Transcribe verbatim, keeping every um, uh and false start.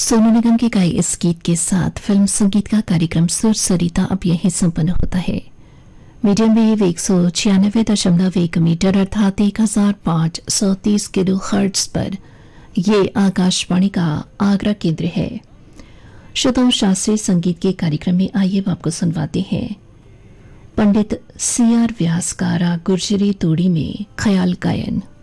सोनू निगम के गाए इस गीत के साथ फिल्म संगीत का कार्यक्रम सुर सरिता अब यहीं संपन्न होता है। मीडियम वेव एक सौ छियानवे दशमलव एक मीटर अर्थात एक हजार पांच सौ तीस किलो हर्ट्ज पर ये आकाशवाणी का आगरा केंद्र है। श्रोताओं, शास्त्रीय संगीत के कार्यक्रम में आइए अब आपको सुनवाते हैं पंडित सी आर व्यास का राग गुर्जरी तोड़ी में ख्याल गायन।